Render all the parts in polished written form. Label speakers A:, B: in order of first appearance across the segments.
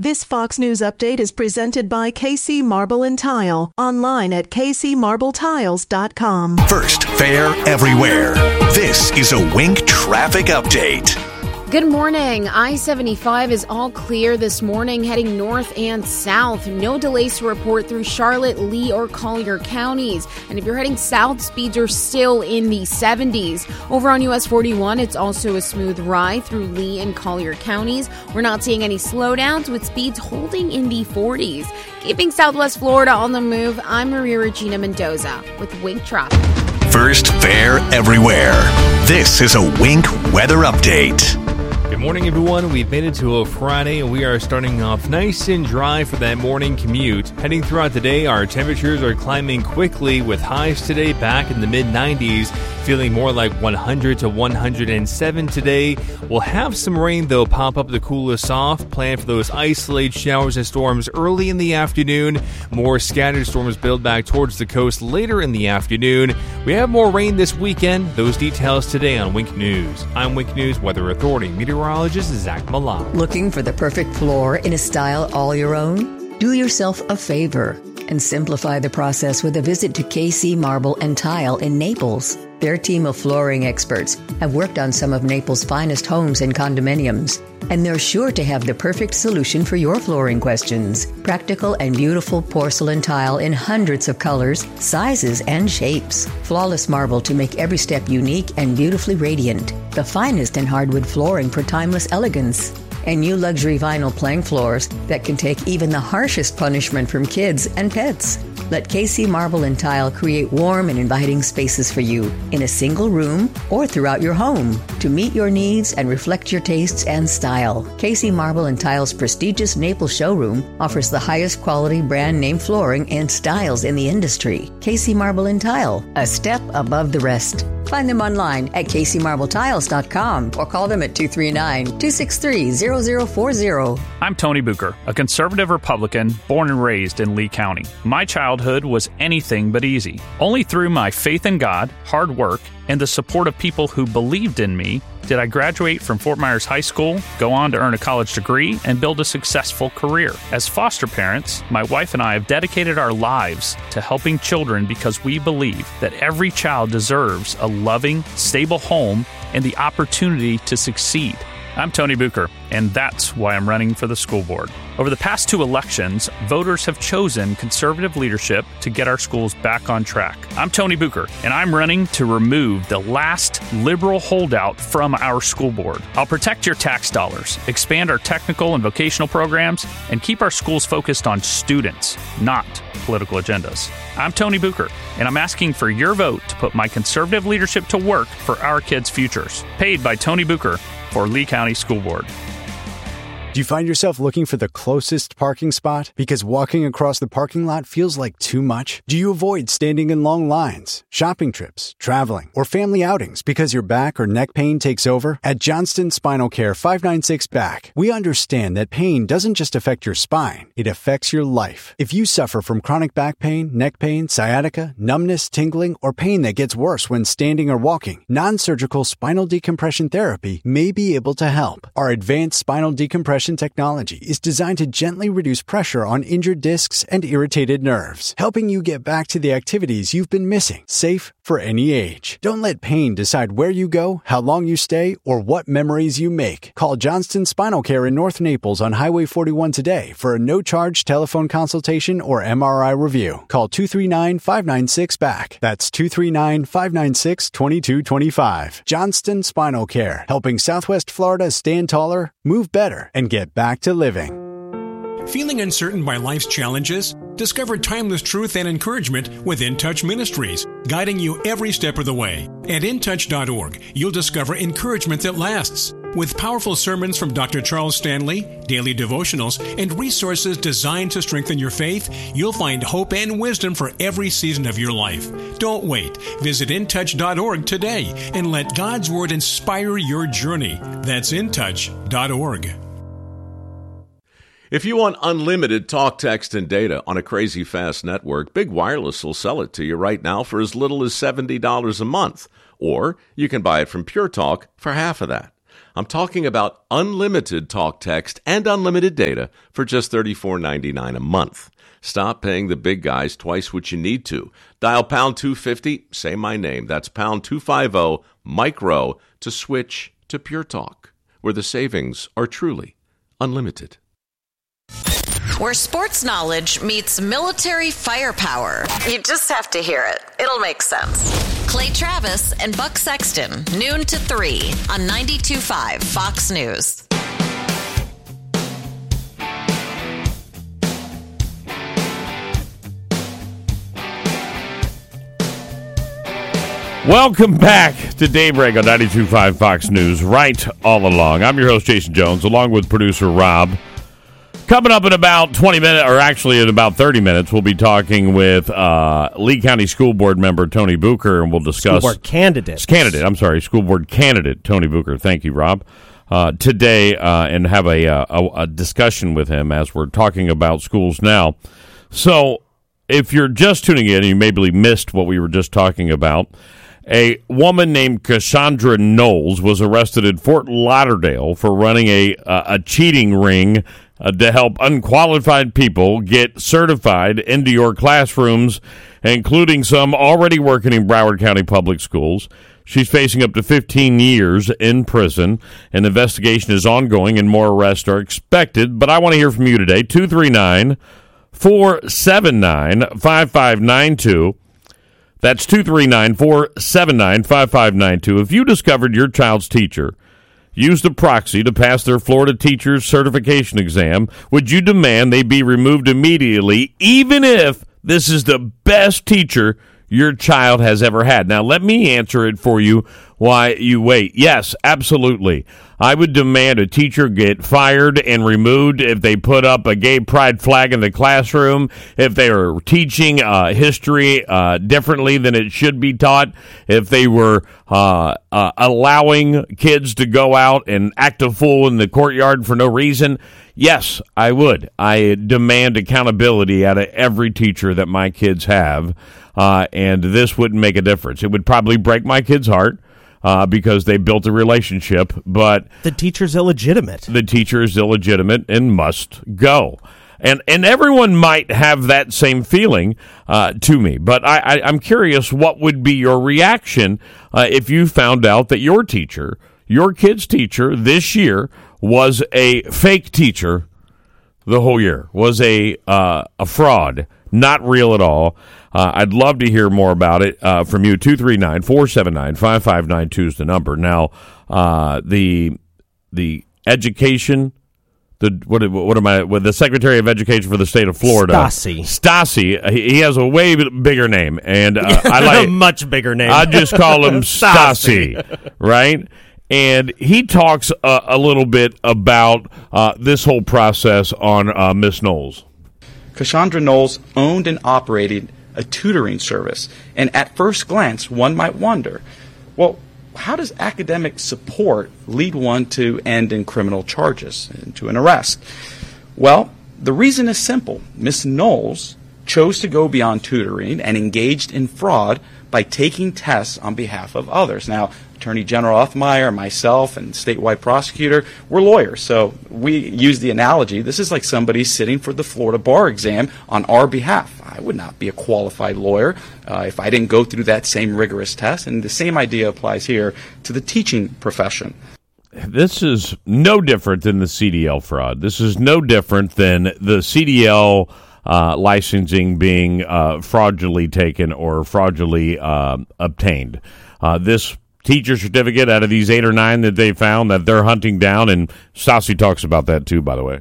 A: This Fox News update is presented by KC Marble and Tile, online at kcmarbletiles.com.
B: First, fair everywhere. This is a Wink traffic update.
C: Good morning. I-75 is all clear this morning heading north and south. No delays to report through Charlotte, Lee, or Collier counties. And if you're heading south, speeds are still in the 70s. Over on US 41, it's also a smooth ride through Lee and Collier counties. We're not seeing any slowdowns with speeds holding in the 40s. Keeping Southwest Florida on the move, I'm Maria Regina Mendoza with Wink Traffic.
B: First, fair everywhere. This is a Wink weather update.
D: Good morning, everyone. We've made it to a Friday, and we are starting off nice and dry for that morning commute. Heading throughout the day, our temperatures are climbing quickly with highs today back in the mid-90s, feeling more like 100 to 107 today. We'll have some rain, though, pop up to cool us off. Plan for those isolated showers and storms early in the afternoon. More scattered storms build back towards the coast later in the afternoon. We have more rain this weekend. Those details today on Wink News. I'm Wink News Weather Authority meteorologist Zach Malak.
E: Looking for the perfect floor in a style all your own? Do yourself a favor and simplify the process with a visit to KC Marble and Tile in Naples. Their team of flooring experts have worked on some of Naples' finest homes and condominiums, and they're sure to have the perfect solution for your flooring questions. Practical and beautiful porcelain tile in hundreds of colors, sizes, and shapes. Flawless marble to make every step unique and beautifully radiant. The finest in hardwood flooring for timeless elegance. And new luxury vinyl plank floors that can take even the harshest punishment from kids and pets. Let KC Marble and Tile create warm and inviting spaces for you in a single room or throughout your home to meet your needs and reflect your tastes and style. KC Marble and Tile's prestigious Naples showroom offers the highest quality brand name flooring and styles in the industry. KC Marble and Tile, a step above the rest. Find them online at kcmarbletiles.com or call them at 239-263-0040.
F: I'm Tony Bucher, a conservative Republican born and raised in Lee County. My childhood was anything but easy. Only through my faith in God, hard work, and the support of people who believed in me did I graduate from Fort Myers High School, go on to earn a college degree, and build a successful career. As foster parents, my wife and I have dedicated our lives to helping children because we believe that every child deserves a loving, stable home and the opportunity to succeed. I'm Tony Bucher, and that's why I'm running for the school board. Over the past 2 elections, voters have chosen conservative leadership to get our schools back on track. I'm Tony Bucher, and I'm running to remove the last liberal holdout from our school board. I'll protect your tax dollars, expand our technical and vocational programs, and keep our schools focused on students, not political agendas. I'm Tony Bucher, and I'm asking for your vote to put my conservative leadership to work for our kids' futures. Paid by Tony Bucher for Lee County School Board.
G: Do you find yourself looking for the closest parking spot because walking across the parking lot feels like too much? Do you avoid standing in long lines, shopping trips, traveling, or family outings because your back or neck pain takes over? At Johnston Spinal Care 596 Back, we understand that pain doesn't just affect your spine, it affects your life. If you suffer from chronic back pain, neck pain, sciatica, numbness, tingling, or pain that gets worse when standing or walking, non-surgical spinal decompression therapy may be able to help. Our advanced spinal decompression technology is designed to gently reduce pressure on injured discs and irritated nerves, helping you get back to the activities you've been missing, safe for any age. Don't let pain decide where you go, how long you stay, or what memories you make. Call Johnston Spinal Care in North Naples on Highway 41 today for a no-charge telephone consultation or MRI review. Call 239-596-BACK. That's 239-596-2225. Johnston Spinal Care, helping Southwest Florida stand taller, move better, and get back to living.
H: Feeling uncertain by life's challenges? Discover timeless truth and encouragement with In Touch Ministries, guiding you every step of the way. At intouch.org, you'll discover encouragement that lasts. With powerful sermons from Dr. Charles Stanley, daily devotionals, and resources designed to strengthen your faith, you'll find hope and wisdom for every season of your life. Don't wait. Visit intouch.org today and let God's Word inspire your journey. That's intouch.org.
I: If you want unlimited talk, text, and data on a crazy fast network, Big Wireless will sell it to you right now for as little as $70 a month. Or you can buy it from Pure Talk for half of that. I'm talking about unlimited talk, text, and unlimited data for just $34.99 a month. Stop paying the big guys twice what you need to. Dial pound 250, say my name. That's pound 250 micro to switch to Pure Talk, where the savings are truly unlimited.
J: Where sports knowledge meets military firepower. You just have to hear it. It'll make sense. Clay Travis and Buck Sexton, noon to 3 on 92.5 Fox News.
K: Welcome back to Daybreak on 92.5 Fox News, right all along. I'm your host, Jason Jones, along with producer Rob. Coming up in about 20 minutes, or actually in about 30 minutes, we'll be talking with Lee County School Board member Tony Bucher, and we'll discuss...
L: School Board
K: School Board candidate Tony Bucher. Thank you, Rob. Today, and have a discussion with him as we're talking about schools now. So, if you're just tuning in and you maybe missed what we were just talking about, a woman named Cassandra Knowles was arrested in Fort Lauderdale for running a cheating ring to help unqualified people get certified into your classrooms, including some already working in Broward County Public Schools. She's facing up to 15 years in prison. An investigation is ongoing and more arrests are expected. But I want to hear from you today. 239-479-5592. That's 239-479-5592. If you discovered your child's teacher used a proxy to pass their Florida teacher's certification exam, would you demand they be removed immediately, even if this is the best teacher your child has ever had? Now, let me answer it for you while you wait. Yes, absolutely. I would demand a teacher get fired and removed if they put up a gay pride flag in the classroom, if they were teaching history differently than it should be taught, if they were allowing kids to go out and act a fool in the courtyard for no reason. Yes, I would. I demand accountability out of every teacher that my kids have, and this wouldn't make a difference. It would probably break my kid's heart. Because they built a relationship, but...
L: The teacher's illegitimate.
K: The teacher is illegitimate and must go. And everyone might have that same feeling to me, but I'm curious, what would be your reaction if you found out that your teacher, your kid's teacher this year, was a fake teacher the whole year, was a fraud, not real at all? I'd love to hear more about it from you. 239-479-5592 is the number. Now, the education, the Secretary of Education for the state of Florida, Stassi. He has a way bigger name, and I like
L: a much bigger name.
K: I just call him Stassi, right? And he talks a little bit about this whole process on Miss Knowles.
M: Cassandra Knowles owned and operated a tutoring service. And at first glance, one might wonder, well, how does academic support lead one to end in criminal charges and to an arrest? Well, the reason is simple. Miss Knowles chose to go beyond tutoring and engaged in fraud by taking tests on behalf of others. Now, Attorney General Uthmeyer, myself, and statewide prosecutor, we're lawyers, so we use the analogy. This is like somebody sitting for the Florida bar exam on our behalf. I would not be a qualified lawyer if I didn't go through that same rigorous test, and the same idea applies here to the teaching profession.
K: This is no different than the CDL fraud. This is no different than the CDL licensing being fraudulently taken or fraudulently obtained. This teacher certificate out of these 8 or 9 that they found that they're hunting down, and Stassi talks about that too, by the way.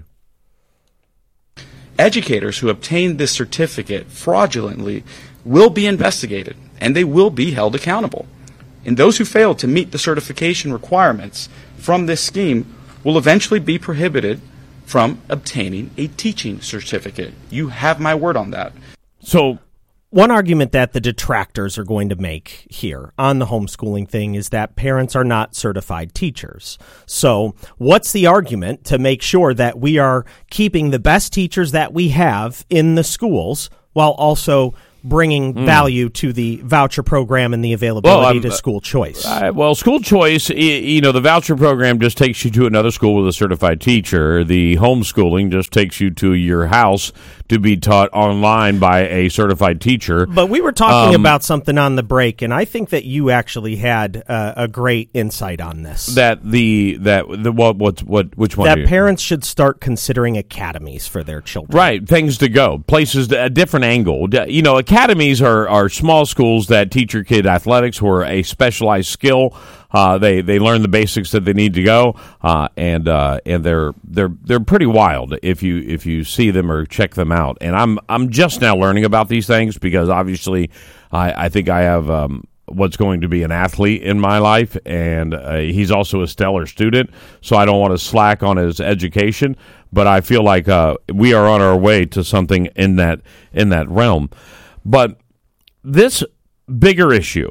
M: Educators who obtain this certificate fraudulently will be investigated, and they will be held accountable. And those who fail to meet the certification requirements from this scheme will eventually be prohibited from obtaining a teaching certificate. You have my word on that.
K: So,
L: one argument that the detractors are going to make here on the homeschooling thing is that parents are not certified teachers. So what's the argument to make sure that we are keeping the best teachers that we have in the schools while also bringing value to the voucher program and the availability to school choice.
K: School choice, the voucher program just takes you to another school with a certified teacher. The homeschooling just takes you to your house to be taught online by a certified teacher.
L: But we were talking about something on the break, and I think that you actually had a great insight on this.
K: Which one?
L: That parents should start considering academies for their children.
K: Right, things to go, places, a different angle. Academies are small schools that teach your kid athletics or a specialized skill. They learn the basics that they need to go, and they're pretty wild if you see them or check them out. And I'm just now learning about these things because obviously I think I have what's going to be an athlete in my life, and he's also a stellar student, so I don't want to slack on his education. But I feel like we are on our way to something in that realm. But this bigger issue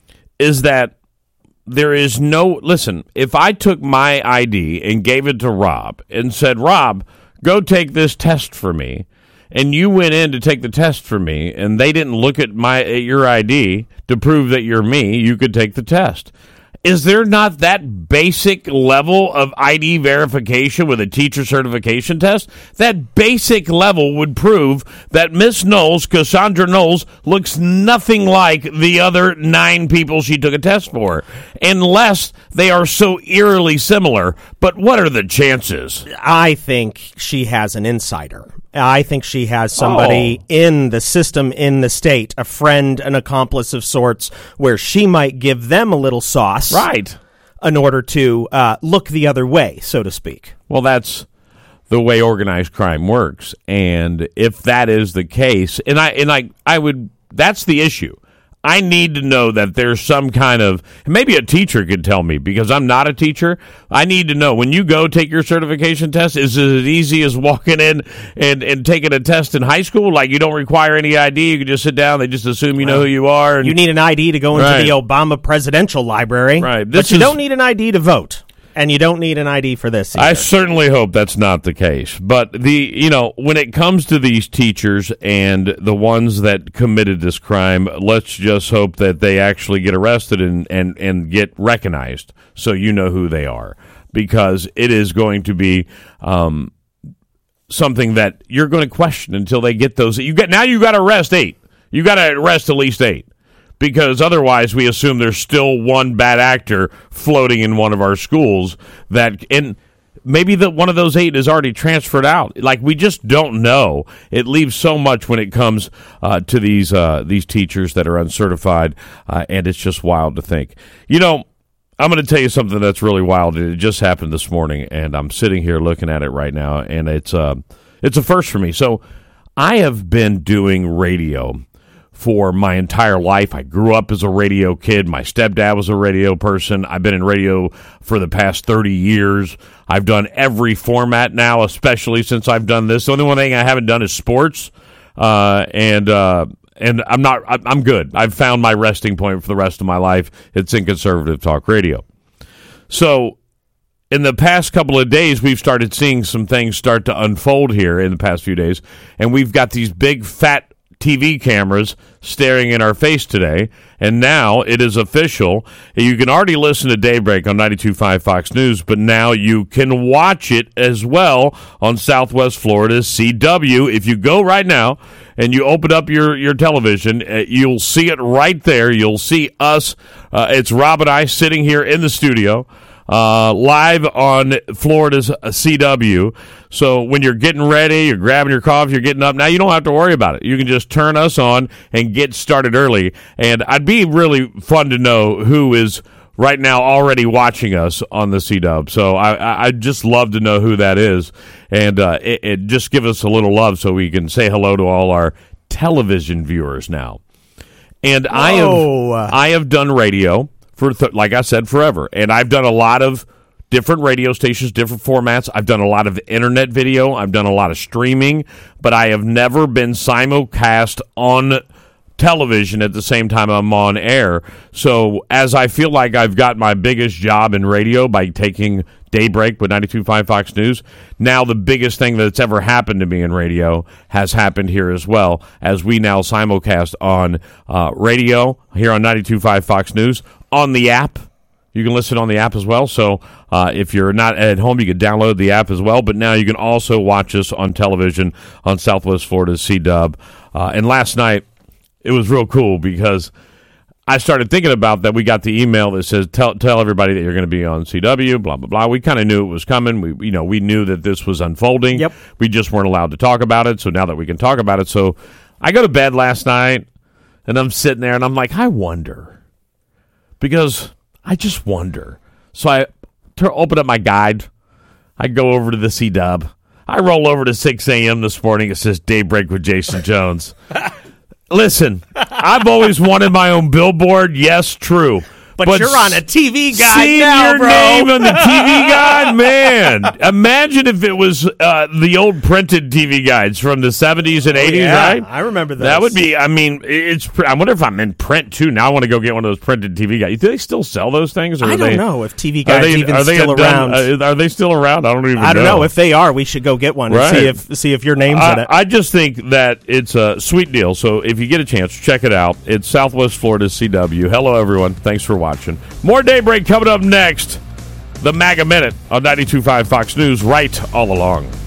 K: is that there is listen, if I took my ID and gave it to Rob and said, Rob, go take this test for me, and you went in to take the test for me, and they didn't look at your ID to prove that you're me, you could take the test. Is there not that basic level of ID verification with a teacher certification test? That basic level would prove that Miss Knowles, Cassandra Knowles, looks nothing like the other 9 people she took a test for, unless they are so eerily similar. But what are the chances?
L: I think she has an insider. I think she has somebody in the system, in the state, a friend, an accomplice of sorts, where she might give them a little sauce.
K: Right.
L: In order to look the other way, so to speak.
K: Well, that's the way organized crime works. And if that is the case, I would, that's the issue. I need to know that there's some kind of, maybe a teacher could tell me, because I'm not a teacher. I need to know, when you go take your certification test, is it as easy as walking in and taking a test in high school? Like, you don't require any ID, you can just sit down, they just assume you know who you are. And,
L: you need an ID to go into the Obama Presidential Library,
K: right?
L: But you don't need an ID to vote. And you don't need an ID for this either.
K: I certainly hope that's not the case. But when it comes to these teachers and the ones that committed this crime, let's just hope that they actually get arrested and get recognized, so you know who they are. Because it is going to be something that you're going to question until they get those. Now you got to arrest 8. You got to arrest at least 8. Because otherwise we assume there's still one bad actor floating in one of our schools and maybe one of those 8 is already transferred out. Like, we just don't know. It leaves so much when it comes to these teachers that are uncertified, and it's just wild to think. I'm going to tell you something that's really wild. It just happened this morning, and I'm sitting here looking at it right now, and it's a first for me. So I have been doing radio for my entire life. I grew up as a radio kid. My stepdad was a radio person. I've been in radio for the past 30 years. I've done every format now, especially since I've done this. The only one thing I haven't done is sports, and I'm good. I've found my resting point for the rest of my life. It's in conservative talk radio. So in the past couple of days, we've started seeing some things start to unfold here in the past few days, and we've got these big fat TV cameras staring in our face today, and now it is official. You can already listen to Daybreak on 92.5 Fox News, but now you can watch it as well on Southwest Florida's CW. If you go right now and you open up your television, you'll see it right there. You'll see us. It's Rob and I sitting here in the studio, live on Florida's CW. So when you're getting ready, you're grabbing your coffee, you're getting up, now you don't have to worry about it. You can just turn us on and get started early. And I'd be really fun to know who is right now already watching us on the CW. So I'd just love to know who that is. And it just give us a little love so we can say hello to all our television viewers now. And I have done radio for, like I said, forever. And I've done a lot of different radio stations, different formats. I've done a lot of internet video. I've done a lot of streaming. But I have never been simulcast on television at the same time I'm on air. So as I feel like I've got my biggest job in radio by taking Daybreak with 92.5 Fox News, now the biggest thing that's ever happened to me in radio has happened here as well, as we now simulcast on radio here on 92.5 Fox News, on the app. You can listen on the app as well. So if you're not at home, you can download the app as well. But now you can also watch us on television on Southwest Florida's CW. And last night, it was real cool because I started thinking about that. We got the email that says, tell everybody that you're going to be on CW, blah, blah, blah. We kind of knew it was coming. We knew that this was unfolding.
L: Yep.
K: We just weren't allowed to talk about it. So now that we can talk about it. So I go to bed last night, and I'm sitting there, and I'm like, I wonder. Because I just wonder. So I open up my guide. I go over to the CW. I roll over to 6 a.m. this morning. It says Daybreak with Jason Jones. Listen, I've always wanted my own billboard. Yes, true.
L: But you're on a TV guide
K: seeing
L: now,
K: your
L: bro.
K: name on the TV guide, man. Imagine if it was the old printed TV guides from the 70s and 80s, right?
L: I remember those.
K: That would be, I wonder if I'm in print, too. Now I want to go get one of those printed TV guides. Do they still sell those things? Or
L: I don't know if TV guides
K: are they
L: still around.
K: Are they still around? I don't even know.
L: I don't know. If they are, we should go get one and see if your name's in it.
K: I just think that it's a sweet deal. So if you get a chance, check it out. It's Southwest Florida's CW. Hello, everyone. Thanks for watching. More Daybreak coming up next. The MAGA Minute on 92.5 Fox News, right all along.